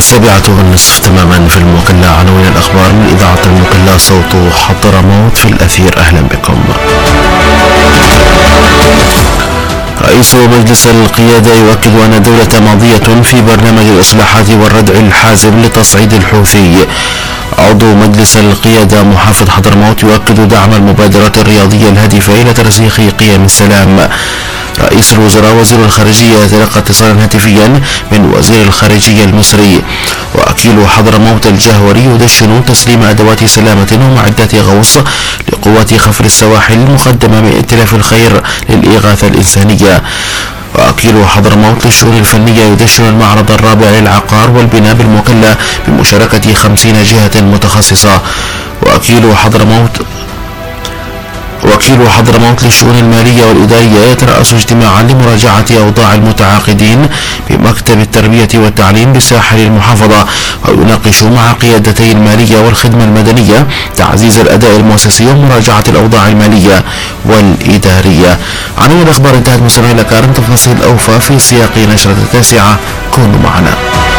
7:30 تماما في المقلة. عناوين الأخبار من إذاعة المقلة صوت حضرموت في الأثير. أهلا بكم. رئيس مجلس القيادة يؤكد أن الدولة ماضية في برنامج الإصلاحات والردع الحازم لتصعيد الحوثي. عضو مجلس القيادة محافظ حضرموت يؤكد دعم المبادرات الرياضية الهادفة إلى ترسيخ قيم السلام. رئيس الوزراء وزير الخارجية تلقى اتصالا هاتفيا من وزير الخارجية المصري. وأكيل حضرموت الجهوري يدشن تسليم أدوات سلامة ومعدات غوص لقوات خفر السواحل المقدمة من ائتلاف الخير للإغاثة الإنسانية. وأكيل حضرموت للشؤون الفنية يدشن المعرض الرابع للعقار والبناء بالمقلة بمشاركة 50 جهة متخصصة. وأكيل حضرموت للشؤون المالية والإدارية يترأس اجتماعا لمراجعة أوضاع المتعاقدين بمكتب التربية والتعليم بساحل المحافظة، ويناقش مع قيادتي المالية والخدمة المدنية تعزيز الأداء المؤسسي ومراجعة الأوضاع المالية والإدارية. عناوين الأخبار انتهت. مستمعينا الكرام، تفاصيل أوفى في سياق نشرة 9. كونوا معنا.